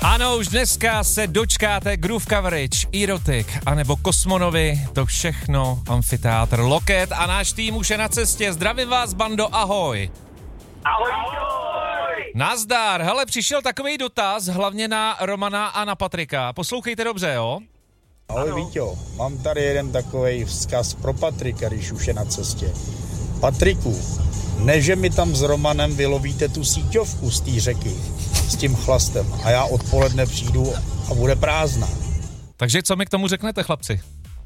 Ano, už dneska se dočkáte Groove Coverage, Erotic, anebo Kosmonovi, to všechno Amfiteátr Loket a náš tým už je na cestě. Zdravím vás, bando, ahoj. Ahoj. Nazdar, hele, přišel takový dotaz, hlavně na Romana a na Patrika. Poslouchejte dobře, jo? Ahoj Víťo, mám tady jeden takovej vzkaz pro Patrika, když už je na cestě. Patriku, ne, že mi tam s Romanem vylovíte tu síťovku z té řeky s tím chlastem a já odpoledne přijdu a bude prázdná. Takže co mi k tomu řeknete, chlapci?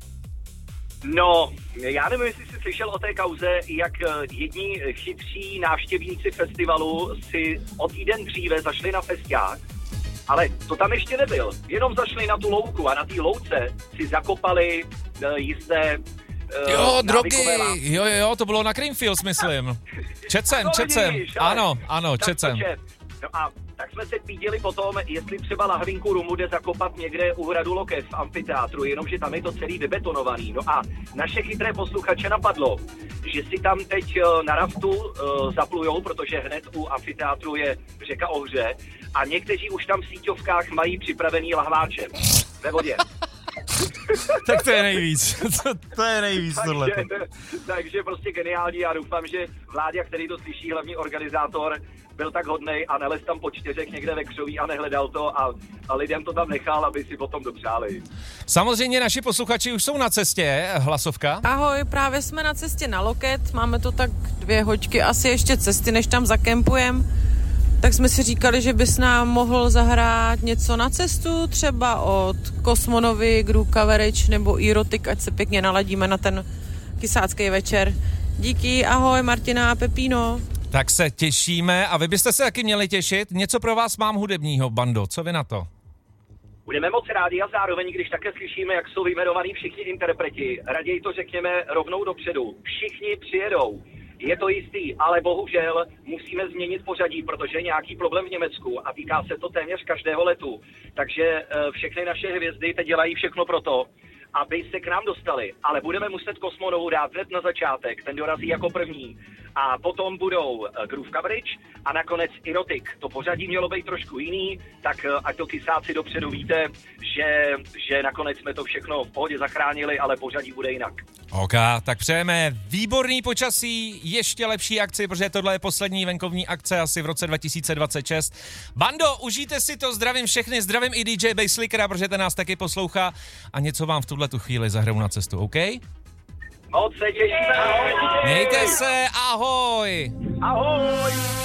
No, já nevím, jestli jsi slyšel o té kauze, jak jedni chytří návštěvníci festivalu si o týden dříve zašli na festiák, ale to tam ještě nebyl. Jenom zašli na tu louku a na té louce si zakopali jisté drogy, jo, to bylo na Creamfields, myslím. Čecem, ano, čecem. No a tak jsme se pídili potom, jestli třeba lahvinku rumu jde zakopat někde u hradu Loket v amfiteátru, jenomže tam je to celý vybetonovaný. No a naše chytré posluchače napadlo, že si tam teď na raftu zaplujou, protože hned u amfiteátru je řeka Ohře a někteří už tam v síťovkách mají připravený lahváče ve vodě. Tak to je nejvíc. to je nejvíc tohle. Takže prostě geniální. Já doufám, že Vláďa, který to slyší, hlavní organizátor, byl tak hodnej a nelez tam po čtyřech někde ve křoví a nehledal to a lidem to tam nechal, aby si potom dopřáli. Samozřejmě naši posluchači už jsou na cestě. Hlasovka. Ahoj, právě jsme na cestě na Loket. Máme to tak 2 hoďky asi ještě cesty, než tam zakempujem. Tak jsme si říkali, že bys nám mohl zahrát něco na cestu, třeba od Kosmonovi, Groove Coverage nebo Erotic, ať se pěkně naladíme na ten kysácký večer. Díky, ahoj Martina a Pepino. Tak se těšíme a vy byste se taky měli těšit. Něco pro vás mám hudebního, bando, co vy na to? Budeme moc rádi a zároveň, když také slyšíme, jak jsou vyjmenovaní všichni interpreti, raději to řekněme rovnou dopředu. Všichni přijedou. Je to jistý, ale bohužel musíme změnit pořadí, protože je nějaký problém v Německu a týká se to téměř každého letu. Takže všechny naše hvězdy teď dělají všechno pro to, aby se k nám dostali. Ale budeme muset Kosmonovu dát hned na začátek, ten dorazí jako první. A potom budou Groove Coverage a nakonec Erotic. To pořadí mělo být trošku jiný, tak ať to kysáci dopředu víte, že nakonec jsme to všechno v pohodě zachránili, ale pořadí bude jinak. OK, tak přejeme výborný počasí, ještě lepší akci, protože tohle je poslední venkovní akce asi v roce 2026. Bando, užijte si to, zdravím všechny, zdravím i DJ Basslickera, protože ten nás taky poslouchá a něco vám v tuhletu chvíli zahraju na cestu, OK? Moc se těšíme, ahoj! Mějte se, ahoj! Ahoj!